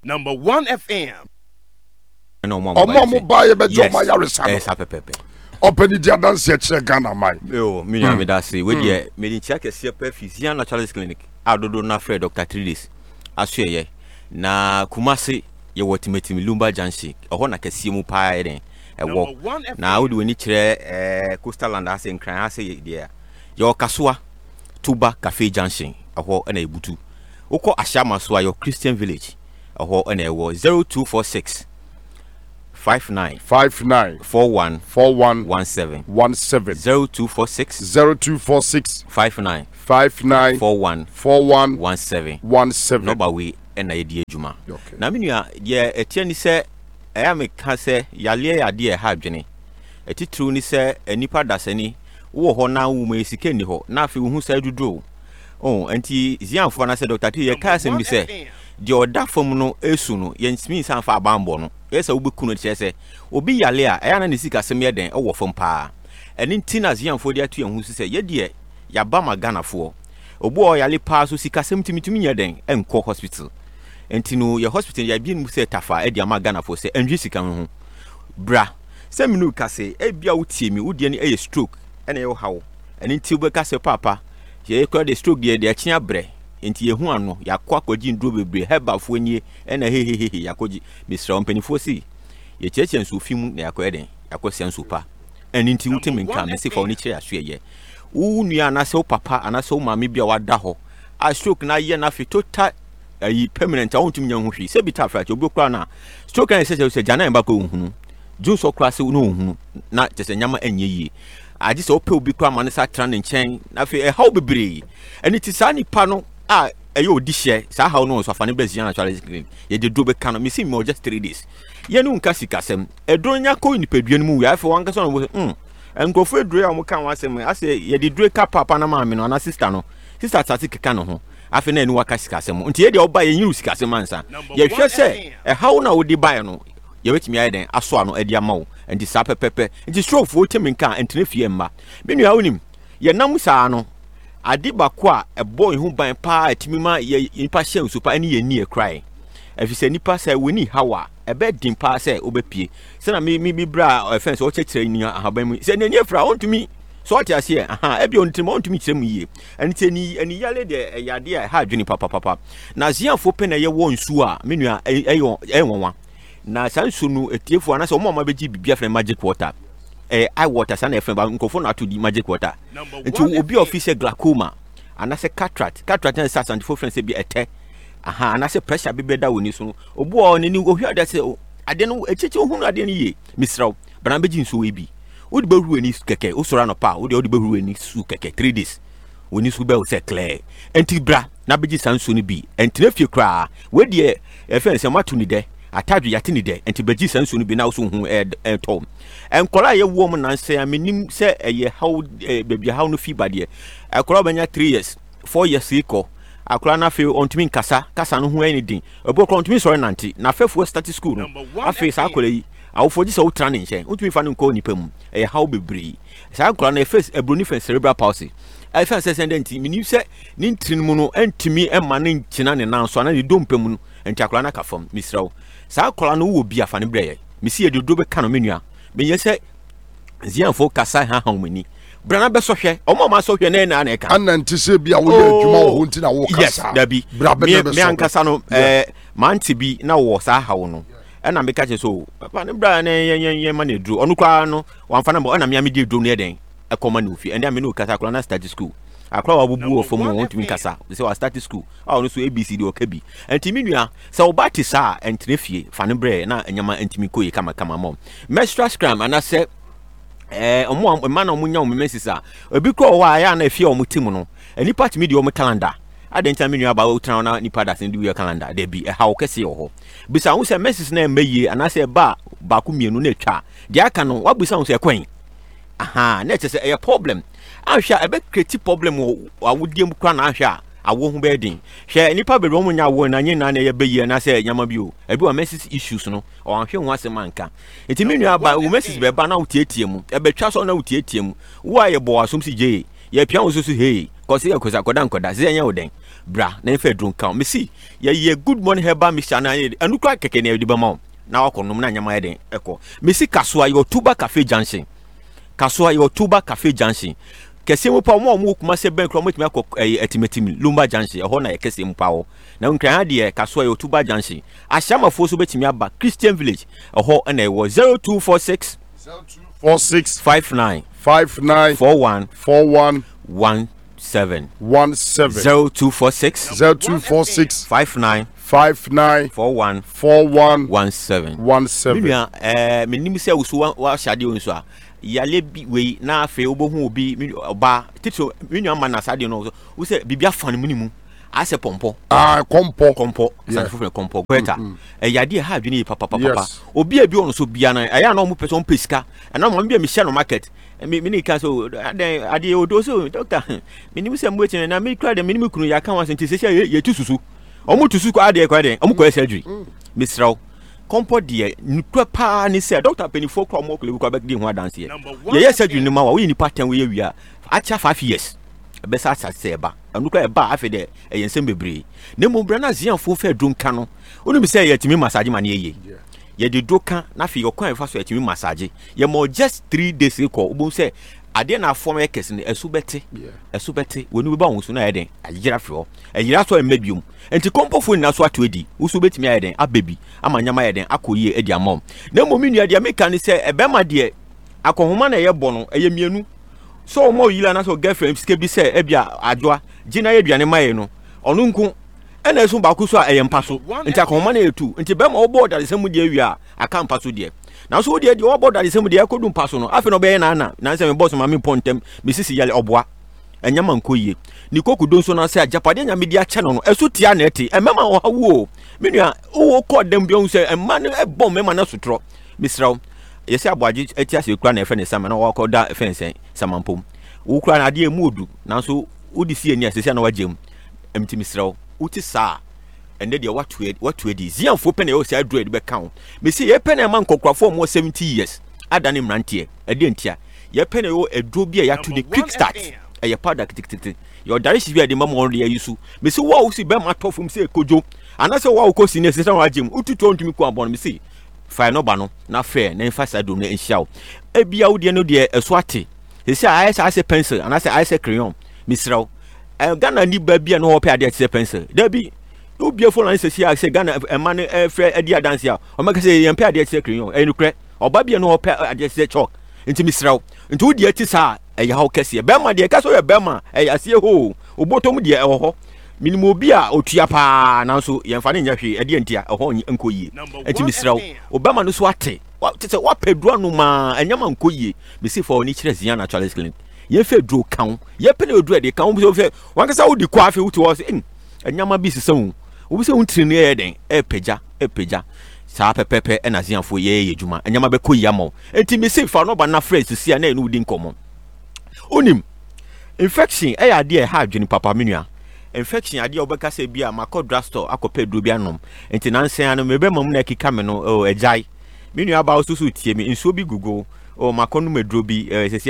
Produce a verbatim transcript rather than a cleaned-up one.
Number one F M. No more. Omo mo buy be jo ma yaresa. Yes, apepepe. Open the dance here check Ghana mai. Yo, me na me da say we dey me dey check e per Physian Naturalist Clinic. Adodo na Fred Doctor Tridis. Aso ye na Kumasi ye wotimeti Lumba Junction. Oho na kese mu pa ye den. E wo. Na wo de wani kire eh Coastal Land ase nkran ase ye there. Yo Kasua Tuba Cafe Junction. Oho na ebutu. Oko Ashama so your Christian Village. Oho na e wo zero two four six five nine five nine four one four one one seven one seven zero two four six zero two four six five nine five nine four one four one one seven one seven. Number we and I di adwuma. Na me nua ye etie ni se eya me ka se yale ya de e ha adwene. Etitru ni se enipa dasani wo ho na wo me sika ni ho na afi wo hu se dudu. Oh enti zianfo na se Doctor T ye ka asem bi se de oda fam no esu no ye nsimi san fa abambo no yesa wo beku no che se obi yale a eya na ne sika sem ye den e wo fam pa eni ntina zianfo de atu ehun se ye de ya ba magana fo obu o yale pa so sika sem timitimi nya den enko hospital enti no ye hospital ya bi nu se tafa e de magana fo se enwi sika ho bra se minu ka se e bia wo tie mi wo de ni e stroke e na ye hawo eni nti wo be ka se papa ye ko de stroke de de akia bre enti ye hu ano yakwa akwaji ndro bebre heba fo nie e na hehehe yakoji misra ompanifo si ye cheche nso fimu na yakwa eden yakwa senso pa eni nti wutemi nka me se fa oni kire aso ye wo nua na se wo papa ana se wo mama bia wada ho a stroke na ye na fi total ayi permanent a wontum nya ho hwi se bi ta fracture obi kra na stroke na se se jana en ba ko hunu ju so kra se no hunu na chese nyama anye yi agi se ope obi kra ma ne sa tra ne nchen na fi e haw bebre eni ti sa ni pa no ah eyo di share sa how no so afane Physian Naturalist Clinic ye de do be kan me see me just three days ye nu nka sika sem edronya ko ni peduan mu ya fe wan ka so no hm enkofo edro ya mo kan wasem ase ye de dro ka papa na ma me no na sister no sister tati keka no ho afi na enu waka sika sem nti ye de oba ye nyiru sika sem ansa ye hwe se e how na wo di buy no ye wetimi aye den aso ano e di ama wo nti sa pepepe nti stroke fo temi nka entene fie mma me nua wonim ye nam sa no adi bakwa a boy who ban pa etimima ye nipa hye nsupa ani ye ni e cry efise nipa say weni hawa e be dim pa say obepie se na me me bra offense o chekire ni ahaban mu se nani afra on tumi so ati ase aha e bi on timi on tumi kire mu yie ani te ni ani yale de yade a ha adwini papa papa na zianfo pe na ye wo nsu a me nua eyo enwonwa na sansu nu etiefo ana se o mama beji bibia fra magic water eh I water sana efem ba nkofo na to di magic water nti obi office glaucoma ana se cataract cataract na sa santifo friends be ete aha ana se pressure be beda woni so obu o ne ni ohia da se ade no echeche ohunu ade ne ye misraw bana beji nso we bi odi behuru ani keke osora no pa odi odi behuru ani su keke three days woni su be o se clear enti bra na beji sanso ni bi enti na fie kra we de efen se matu ni de atadu yate ni de enti beji sanso ni bi na so hu e to enkola ye wo mu nan seamenim se eye how bebia how no fi bade akora banya three years four years iko akora na fe ontimi nkasa kasa no hu anything obo kora ontimi sori nanti na fefu start school no afi sa akora yi awofo se utra ne nche ontimi fa no nko nipa mu eye how bebre sa akora na face ebroni face cerebral palsy I fa se sendenti minim se ni ntrin mu no entimi ema ne nchina ne nan so na ne dompe mu no enti akora na ka fam misrawo sa akora no wo bi afa ne breye misi ye de do be ka no menua me yese zianfo kasa ha ha mani brana be so hwe o mama so hwe na na na ka ananti se bia wo ye adwuma wo nti na wo kasa yes dabi me me ankasa no eh manti bi na wo sa ha wo no e na me ka che so papa ne bra na yen yen ma na dru onu kwa no wamfa na bo na me am di dru no eden e koma na ofi ende me no kasa kula na start school akwa wa bubu of mu won tumi kasa se wa start school a no so A B C D o ka bi enti minua se wo bati sa entene fie fa ne bre na anyama entimi koyi kama kama mom menstrual scram ana se eh omo ma na omunya omemesis a obi kro wa ya na fie omutim no eni part media omu calendar adenta minua ba utra na nipa da sen di calendar de bi e ha wo kese ho bisa hu se mesis na emeye ana se ba ba ku mienu na etwa de aka no wa bisa hu se kwen aha na chese e problem ahwa ebe create problem wo awodiem kwa na ahwa awo hu be din hwe nipa be ro munya wo na nyi na na ye beyi na se nyama bi o ebi wa mesis issues no o anhwe hu asema nka enti menua ba wo mesis be ba na wotietie mu ebe twa so na wotietie mu wo aye bo asom si je ye pia wo so so hey ko se yakosa koda nkoda se nya wo den bra na efe drum kan me si ye ye good morning heba mixture na anu kwa keke na di ba ma na wakonom na nyama yeden eko me si Kasoa yo Tuba Cafe Junction Kasoa yo Tuba Cafe Junction kese mu pa mo mo kuma se ben kro mo timi akọ etimetim Lumba Junction ho na ye kese mu pa ho na nkran de Kasoa yo Tuba Junction ahyamafo so betimi aba Christian Village ho na e wo zero two four six zero two four six five nine five nine four one four one one seven one seven zero two four six zero two four six five nine five nine four one four one one seven one seven. Minya eh menim se wusu wa hyade onso a yale bi we na afa obohu obi oba tito minya ma na sade no wo se bibia fa no munimu ase pompo ah kompo kompo sanfo fe kompo kweta eh yade ha adwene papa papa obi a bi ono so bia na aya na mo person pesika na mo bia mi share no market me me ka so ade ade odo so doctor menim se mbo eche na me kra de menim kunu ya kan wa senti se ye tu susu omo tu susu ko ade ko ade omo ko surgery misraw kompo de nukwa pa ni se doctor penifo ko omo ko le ko di ho adanse ye ye surgery ni ma wa we ni pattern we wi a acha five years besa asase eba anukwa eba afi de eyensem bebre ne mo bra na zianfo fa dunka no onu bi se ye timi massage ma ne ye ye de doka na fi yo kwan fa so ye timi massage ye mo just three days ko obo se ade na form ekes ne esubete esubete woni bi ba won so na ye den agira fi ho agira so emedium enti kompofo ni na so atwedi usu betimi ye den abebi amanyama ye den akoyie edi amom na mo minu ade ameka ni se ebema de akohoma na ye bono eye mienu so mo yila na so girlfriend ske bi se ebia adwoa gina ye duane maye no onu nku ena so ba ku so a eyempa so nti akohoma na etu nti be ma obo da se mu de awia aka mpa so de na so de de obo da se mu de akodu mpa so no afi no be na na na se me boss ma me pontem me sisi yale oboa enyama nkoyie ni koku don so na se ajapade nya media che no no eso tia na eti emema wo hawo menua wo ko dem bi on se emma ne ebom mema na sotro misraw yesi aboaji etia se kura na efe ne sama na wo ko da fence samampom wo kura na ade emu odu na so udi sie ni asese na wagem emti misraw uti sa ende de watu watu edi zianfo pe na yo se adro edi be kan me se ye pe na man kokrafo mo seventy years adane mrantie ede ntia ye pe na yo edro bi ya to the quick start e ye powder tik tik tik yo direction bi ade mamo de yusu me se wo usi be ma tofum se kojo anase wo wo ko si ne se san wagem ututu ntumi ko abon me se fa no ba no na fair na emphasize do na enhia ebia wo de no de eso ate se se I say pencil and I say I say crayon misraw e Ghana ni ba bia no ho pe ade say pencil da bi no bia fo na se se say Ghana e man e frɛ ade adanse a o maka say yem pe ade say crayon e nukre oba bia no ho pe ade say chalk nti misraw nti wo de ati sa e ya ho kase be ma de ka so ye be ma e ya se ho obotom de e ho minimo obi a otua pa na so yemfa ne nya hwe ade ntia e ho nkoyie nti misraw obama no so ate wa tete wa pedro no ma enyama nkoyie me se for oni kire zian na Charles Clinic ye fe dro kan ye pele odro de kan wo fe wan ka sa wo di kwa fe wuti wo se enyama bi sese wo wo se wuntiri ne ye den e peja e peja sa pepepe e na zianfo ye ye djuma enyama be koyi amo enti me se fa no ba na fresh sia na enu di nkomo onim infection e ya de e ha adwene papa menua infection ade obeka se bia makọ drugstore akọpẹ duro bia nom enti nansen anu mebe mam na kika me no o ejai menua ba osusu tie me nsuo bi gugo o makọ no meduro bi